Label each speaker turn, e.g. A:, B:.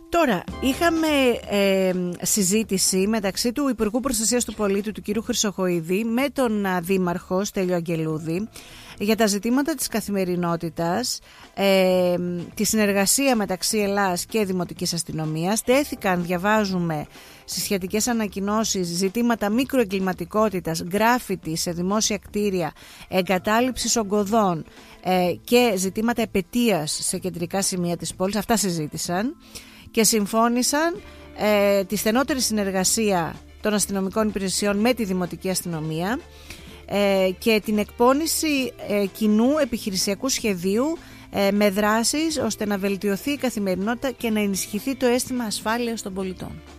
A: Τώρα, είχαμε συζήτηση μεταξύ του Υπουργού Προστασίας του Πολίτη, του κ. Χρυσοχοΐδη, με τον Δήμαρχο Στέλιο Αγγελούδη για τα ζητήματα της καθημερινότητας, τη συνεργασία μεταξύ Ελλάς και Δημοτικής Αστυνομίας. Τέθηκαν, διαβάζουμε στις σχετικές ανακοινώσεις, ζητήματα μικροεγκληματικότητας, γκράφιτι σε δημόσια κτίρια, εγκατάλειψης ογκωδών και ζητήματα επετείας σε κεντρικά σημεία της πόλης. Αυτά συζήτησαν και συμφώνησαν τη στενότερη συνεργασία των αστυνομικών υπηρεσιών με τη Δημοτική Αστυνομία και την εκπόνηση κοινού επιχειρησιακού σχεδίου με δράσεις ώστε να βελτιωθεί η καθημερινότητα και να ενισχυθεί το αίσθημα ασφάλειας των πολιτών.